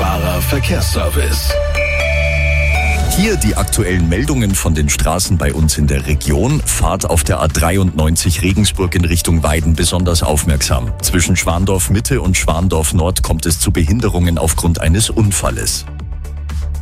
verfügbarer Verkehrsservice. Hier die aktuellen Meldungen von den Straßen bei uns in der Region. Fahrt auf der A93 Regensburg in Richtung Weiden besonders aufmerksam. Zwischen Schwandorf Mitte und Schwandorf Nord kommt es zu Behinderungen aufgrund eines Unfalles.